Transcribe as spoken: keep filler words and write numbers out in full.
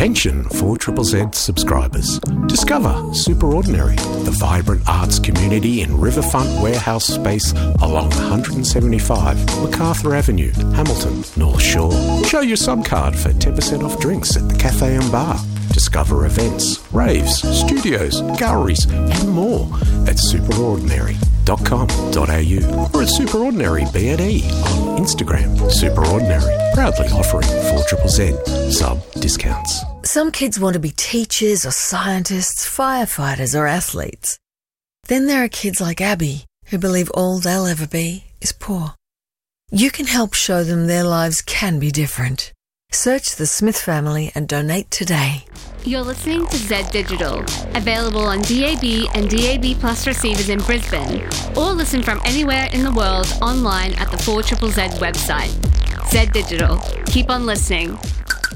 Attention four Z Z Z subscribers. Discover Superordinary, the vibrant arts community in Riverfront warehouse space along one seventy-five MacArthur Avenue, Hamilton, North Shore. Show your sub card for ten percent off drinks at the Cafe and Bar. Discover events, raves, studios, galleries and more at superordinary dot com dot a u or at Superordinary B and E on Instagram. Superordinary, proudly offering four Z Z Z sub discounts. Some kids want to be teachers or scientists, firefighters or athletes. Then there are kids like Abby who believe all they'll ever be is poor. You can help show them their lives can be different. Search the Smith family and donate today. You're listening to Z Digital, available on D A B and D A B Plus receivers in Brisbane, or listen from anywhere in the world online at the four Z Z Z website. Z Digital. Keep on listening.